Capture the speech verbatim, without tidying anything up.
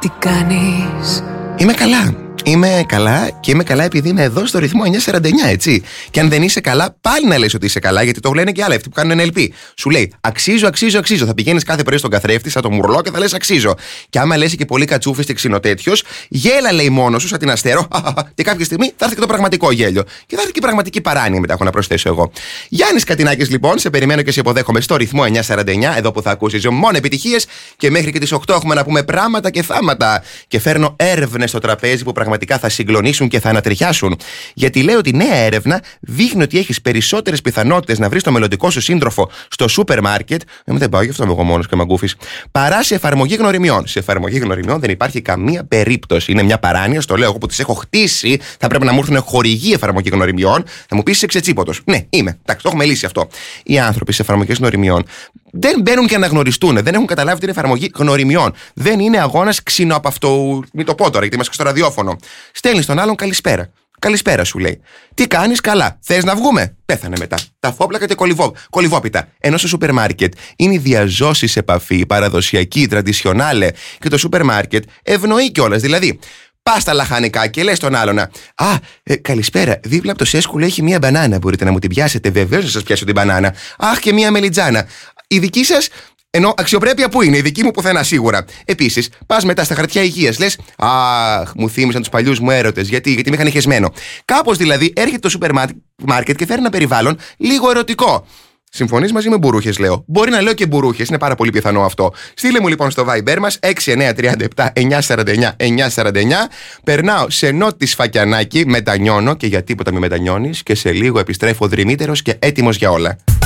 Τι κάνεις? Είμαι καλά. Είμαι καλά και είμαι καλά επειδή είμαι εδώ στο ρυθμό εννιακόσια σαράντα εννιά, έτσι. Και αν δεν είσαι καλά, πάλι να λες ότι είσαι καλά, γιατί το λένε και άλλοι αυτοί που κάνουν εν ελ πι. Σου λέει αξίζω, αξίζω, αξίζω. Θα πηγαίνεις κάθε πρωί στον καθρέφτη, σαν το μουρλό και θα λες αξίζω. Και άμα λες και πολύ κατσούφες και ξινοτέτιος, γέλα λέει μόνο σου, σαν την αστέρο. Και κάποια στιγμή θα έρθει και το πραγματικό γέλιο. Και θα έρθει και η πραγματική παράνοια μετά, έχω να προσθέσω εγώ. Γιάννης Κατινάκης λοιπόν, σε περιμένω και σε υποδέχομαι στο ρυθμό εννιακόσια σαράντα εννιά, εδώ που θα ακούσεις μόνο επιτυχίες και μέχρι και τις οκτώ έχουμε να πούμε πράγματα και θάματα. Και φέρνω έρευνες στο τραπέζι που πραγματικά θα συγκλονίσουν και θα ανατριχιάσουν. Γιατί λέω ότι νέα έρευνα δείχνει ότι έχεις περισσότερες πιθανότητες να βρεις το μελλοντικό σου σύντροφο στο σούπερ μάρκετ. Ε, δεν πάω, γι' αυτό είμαι εγώ μόνος και μαγκούφης. Παρά σε εφαρμογή γνωριμιών. Σε εφαρμογή γνωριμιών δεν υπάρχει καμία περίπτωση. Είναι μια παράνοια, στο λέω εγώ που τις έχω χτίσει. Θα πρέπει να μου έρθουν χορηγοί εφαρμογή γνωριμιών. Θα μου πεις είσαι ξετσίποτος. Ναι, είμαι. Εντάξει, το έχουμε λύσει αυτό. Οι άνθρωποι σε εφαρμογές γνωριμιών δεν μπαίνουν και αναγνωριστούν. Δεν έχουν καταλάβει την εφαρμογή γνωριμιών. Δεν είναι αγώνας ξύνο από αυτό. Μην το πω τώρα, γιατί είμαστε στο ραδιόφωνο. Στέλνεις τον άλλον καλησπέρα. Καλησπέρα σου λέει. Τι κάνεις? Καλά. Θες να βγούμε? Πέθανε μετά. Τα φόπλακα και κολυβό, κολυβόπιτα. Ενώ στο σούπερ μάρκετ είναι η διαζώσης επαφή, παραδοσιακή, τραντισιονάλε. Και το σούπερ μάρκετ ευνοεί κιόλας. Δηλαδή, πας στα λαχανικά και λες τον άλλον, Α, ε, καλησπέρα. Δίπλα από το σέσκουλο έχει μία μπανάνα. Μπορείτε να μου την πιάσετε? Βεβαίως να σας πιάσω την μπανάνα. Αχ, και μία μελιτζάνα. Η δική σας. Ενώ αξιοπρέπεια πού είναι, η δική μου πουθενά σίγουρα. Επίσης, πας μετά στα χαρτιά υγείας, λες αχ, μου θύμισαν τους παλιούς μου έρωτες. Γιατί, γιατί με είχαν χεσμένο. Κάπως δηλαδή έρχεται το σούπερ μάρκετ και φέρνει ένα περιβάλλον λίγο ερωτικό. Συμφωνείς μαζί με μπουρούχες, λέω? Μπορεί να λέω και μπουρούχες, είναι πάρα πολύ πιθανό αυτό. Στείλε μου λοιπόν στο Viber μας έξι εννιά τρία επτά εννιακόσια σαράντα εννιά εννιακόσια σαράντα εννιά. Περνάω σε νότι σφακιανάκι, μετανιώνω και για τίποτα μη μετανιώνεις και σε λίγο επιστρέφω δρυμύτερος και έτοιμος για όλα.